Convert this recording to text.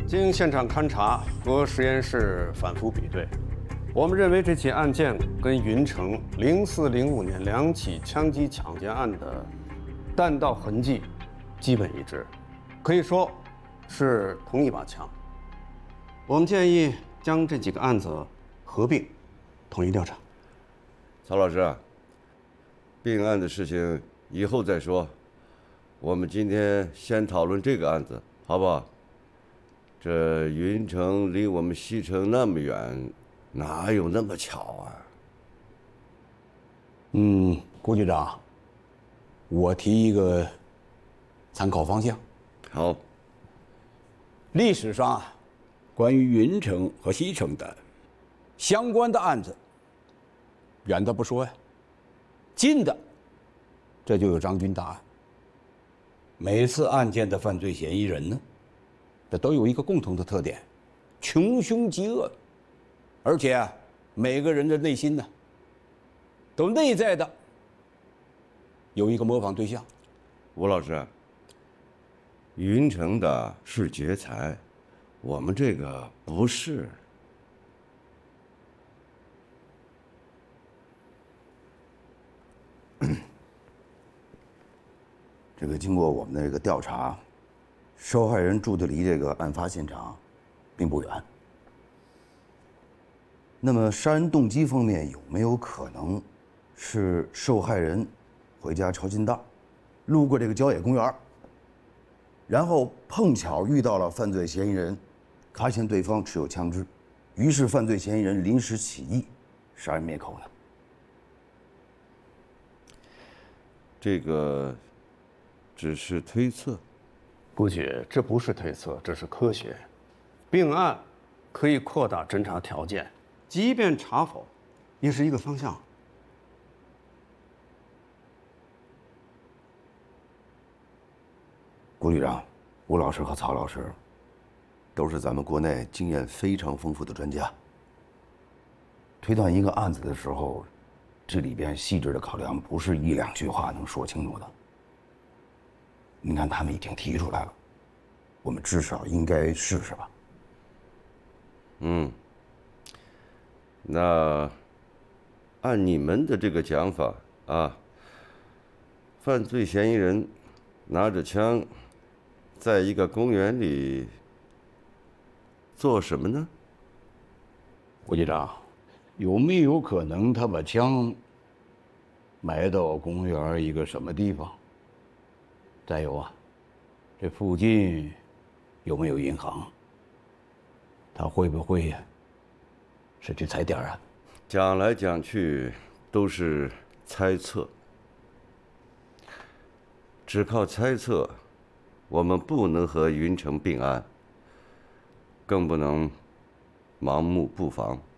经现场勘查和实验室反复比对，我们认为这起案件跟云城04、05年2起枪击抢劫案的弹道痕迹基本一致，可以说是同一把枪。我们建议将这几个案子合并，统一调查。 曹老师，并案的事情以后再说，我们今天先讨论这个案子，好不好？这云城离我们西城那么远，哪有那么巧啊？ 郭局长，我提一个参考方向。 好。 历史上啊，关于云城和西城的相关的案子，远的不说呀，近的，这就有张军大案。每次案件的犯罪嫌疑人呢，这都有一个共同的特点，穷凶极恶，而且啊，每个人的内心呢，都内在的有一个模仿对象。 吴老师，云城的是劫财，我们这个不是。 这个经过我们的这个调查，受害人住的离这个案发现场并不远。那么杀人动机方面有没有可能是受害人回家抄近道，路过这个郊野公园，然后碰巧遇到了犯罪嫌疑人，发现对方持有枪支，于是犯罪嫌疑人临时起意杀人灭口呢？ 这个只是推测。 估计这不是推测，这是科学。并案可以扩大侦查条件，即便查否，也是一个方向。 郭局长、吴老师和曹老师都是咱们国内经验非常丰富的专家。推断一个案子的时候，这里边细致的考量不是一两句话能说清楚的。您看他们已经提出来了，我们至少应该试试吧。 那按你们的这个讲法啊，犯罪嫌疑人拿着枪，在一个公园里做什么呢？ 郭局长，有没有可能他把枪埋到公园一个什么地方？再有啊，这附近有没有银行？他会不会呀，是去踩点啊？ 讲来讲去都是猜测，只靠猜测，我们不能和云城并案，更不能盲目布防。